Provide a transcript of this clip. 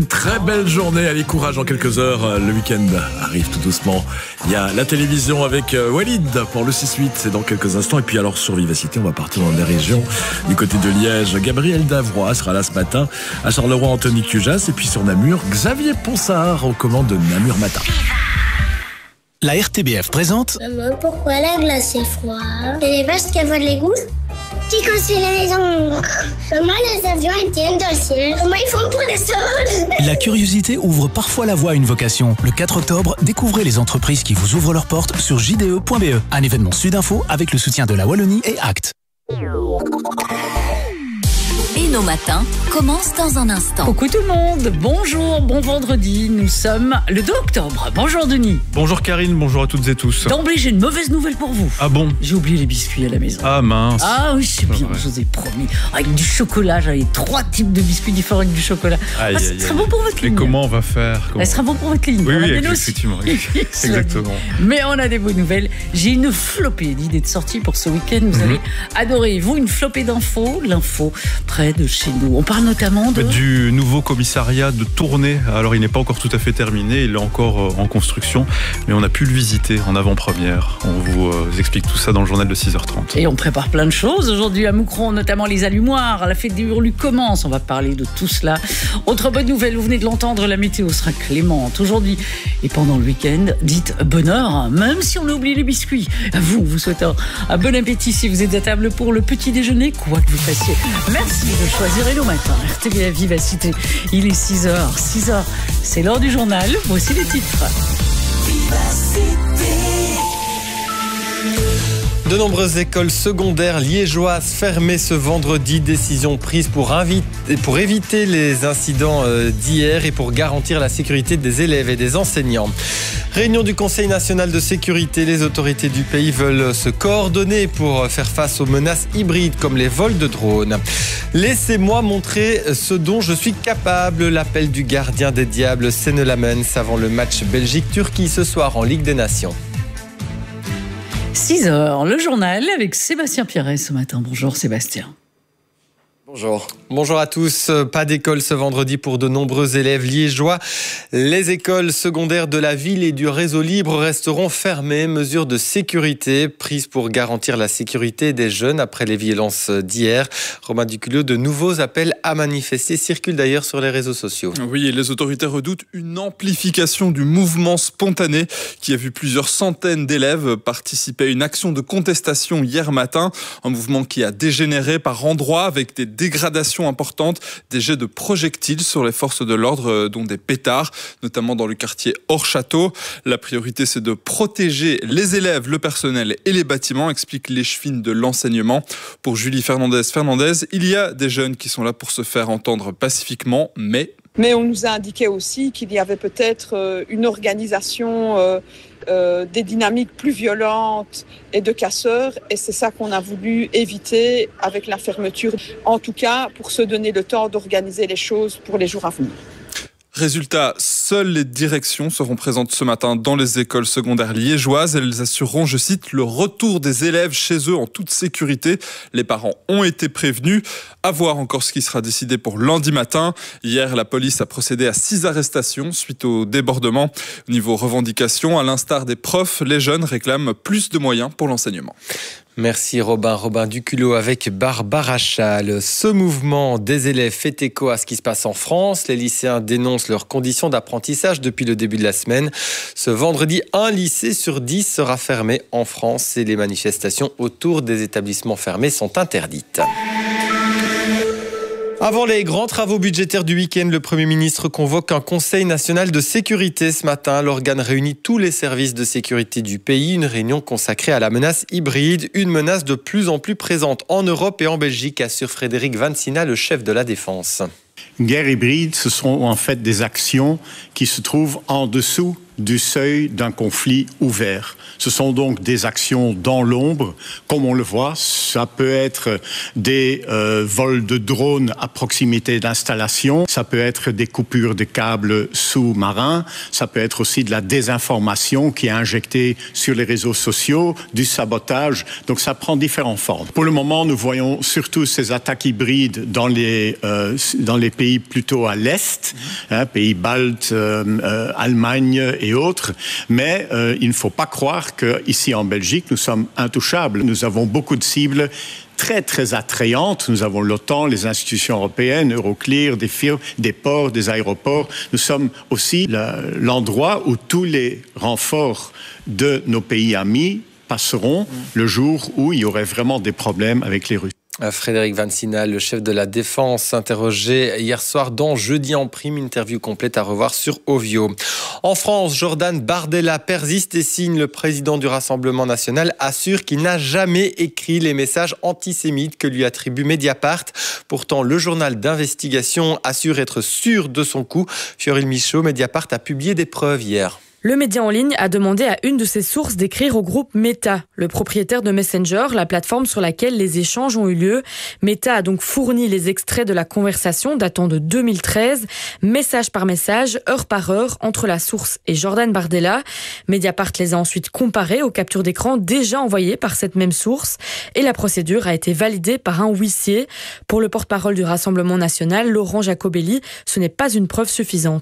Très belle journée, allez courage en quelques heures, le week-end arrive tout doucement. Il y a la télévision avec Walid pour le 6-8, c'est dans quelques instants. Et puis alors sur Vivacité, on va partir dans les régions du côté de Liège. Gabriel Davrois sera là ce matin, à Charleroi Anthony Cujas, et puis sur Namur, Xavier Ponsard aux commandes de Namur Matin. La RTBF présente... Maman, pourquoi la glace est froide? C'est les vaches qui avalent les gousses? Qui construit les maisons? Comment les avions tiennent dans le ciel? Comment ils font pour les sols? La curiosité ouvre parfois la voie à une vocation. Le 4 octobre, découvrez les entreprises qui vous ouvrent leurs portes sur jde.be. Un événement Sudinfo avec le soutien de la Wallonie et Act. Et nos matins commencent dans un instant. Coucou tout le monde, bonjour, bon vendredi, nous sommes le 2 octobre. Bonjour Denis. Bonjour Karine, bonjour à toutes et tous. D'emblée, j'ai une mauvaise nouvelle pour vous. Ah bon? J'ai oublié les biscuits à la maison. Ah mince. Ah oui, c'est bien, je vous ai promis. Avec du chocolat, j'avais 3 types de biscuits différents avec du chocolat. Aïe, ce sera bon pour votre ligne. Et comment on va faire? Ça sera bon pour votre ligne. Oui, effectivement. Exactement. Mais on a des bonnes nouvelles. J'ai une flopée d'idées de sortie pour ce week-end. Vous allez adorer. Vous, une flopée d'infos. L'info près de chez nous. On parle notamment du nouveau commissariat de Tournai. Alors, il n'est pas encore tout à fait terminé. Il est encore en construction. Mais on a pu le visiter en avant-première. On vous explique tout ça dans le journal de 6h30. Et on prépare plein de choses. Aujourd'hui, à Moucron, notamment les allumoirs. La fête des hurlus commence. On va parler de tout cela. Autre bonne nouvelle, vous venez de l'entendre, la météo sera clémente aujourd'hui. Et pendant le week-end, dites bonheur, même si on a oublié les biscuits. Vous souhaitez un bon appétit si vous êtes à table pour le petit déjeuner, quoi que vous fassiez. Merci de choisir Hello Matin. RTBF Vivacité, il est 6h. 6h, c'est l'heure du journal. Voici les titres. De nombreuses écoles secondaires liégeoises fermées ce vendredi. Décision prise pour éviter les incidents d'hier et pour garantir la sécurité des élèves et des enseignants. Réunion du Conseil national de sécurité. Les autorités du pays veulent se coordonner pour faire face aux menaces hybrides comme les vols de drones. Laissez-moi montrer ce dont je suis capable. L'appel du gardien des Diables, Senne Lammens, avant le match Belgique-Turquie ce soir en Ligue des Nations. 6h, le journal avec Sébastien Pierret ce matin. Bonjour Sébastien. Bonjour. Bonjour à tous. Pas d'école ce vendredi pour de nombreux élèves liégeois. Les écoles secondaires de la ville et du réseau libre resteront fermées. Mesures de sécurité prises pour garantir la sécurité des jeunes après les violences d'hier. Romain Duculot, de nouveaux appels à manifester circulent d'ailleurs sur les réseaux sociaux. Oui, et les autorités redoutent une amplification du mouvement spontané qui a vu plusieurs centaines d'élèves participer à une action de contestation hier matin. Un mouvement qui a dégénéré par endroits avec des dégradations importantes, des jets de projectiles sur les forces de l'ordre, dont des pétards, notamment dans le quartier hors château. La priorité, c'est de protéger les élèves, le personnel et les bâtiments, explique l'échevine de l'enseignement. Pour Julie Fernandez, il y a des jeunes qui sont là pour se faire entendre pacifiquement, mais on nous a indiqué aussi qu'il y avait peut-être une organisation des dynamiques plus violentes et de casseurs, et c'est ça qu'on a voulu éviter avec la fermeture. En tout cas, pour se donner le temps d'organiser les choses pour les jours à venir. Résultat, seules les directions seront présentes ce matin dans les écoles secondaires liégeoises. Elles assureront, je cite, le retour des élèves chez eux en toute sécurité. Les parents ont été prévenus. À voir encore ce qui sera décidé pour lundi matin. Hier, la police a procédé à 6 arrestations suite au débordement. Niveau revendications, à l'instar des profs, les jeunes réclament plus de moyens pour l'enseignement. Merci Robin Duculot avec Barbara Chal. Ce mouvement des élèves fait écho à ce qui se passe en France. Les lycéens dénoncent leurs conditions d'apprentissage depuis le début de la semaine. Ce vendredi, un lycée sur 10 sera fermé en France et les manifestations autour des établissements fermés sont interdites. Avant les grands travaux budgétaires du week-end, le Premier ministre convoque un Conseil national de sécurité ce matin. L'organe réunit tous les services de sécurité du pays. Une réunion consacrée à la menace hybride, une menace de plus en plus présente en Europe et en Belgique, assure Frédéric Vansina, le chef de la Défense. Une guerre hybride, ce sont en fait des actions qui se trouvent en dessous du seuil d'un conflit ouvert. Ce sont donc des actions dans l'ombre, comme on le voit. Ça peut être des vols de drones à proximité d'installations, ça peut être des coupures de câbles sous-marins, ça peut être aussi de la désinformation qui est injectée sur les réseaux sociaux, du sabotage. Donc ça prend différentes formes. Pour le moment, nous voyons surtout ces attaques hybrides dans les pays pays plutôt à l'Est, pays baltes, Allemagne et autres. Mais il ne faut pas croire qu'ici en Belgique, nous sommes intouchables. Nous avons beaucoup de cibles très, très attrayantes. Nous avons l'OTAN, les institutions européennes, Euroclear, des firmes, des ports, des aéroports. Nous sommes aussi l'endroit où tous les renforts de nos pays amis passeront le jour où il y aurait vraiment des problèmes avec les Russes. Frédéric Vancinal, le chef de la Défense, interrogé hier soir dans Jeudi en prime. Interview complète à revoir sur Ovio. En France, Jordan Bardella persiste et signe. Le président du Rassemblement national assure qu'il n'a jamais écrit les messages antisémites que lui attribue Mediapart. Pourtant, le journal d'investigation assure être sûr de son coup. Fioril Michaud, Mediapart a publié des preuves hier. Le média en ligne a demandé à une de ses sources d'écrire au groupe Meta, le propriétaire de Messenger, la plateforme sur laquelle les échanges ont eu lieu. Meta a donc fourni les extraits de la conversation datant de 2013, message par message, heure par heure, entre la source et Jordan Bardella. Mediapart les a ensuite comparés aux captures d'écran déjà envoyées par cette même source et la procédure a été validée par un huissier. Pour le porte-parole du Rassemblement national, Laurent Jacobelli, ce n'est pas une preuve suffisante.